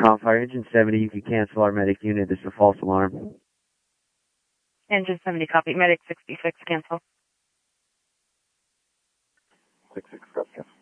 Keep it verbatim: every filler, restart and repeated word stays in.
Confire, Engine seventy, you can cancel our medic unit. This is a false alarm. Engine seventy, copy. Medic sixty-six, cancel. six six, copy, cancel.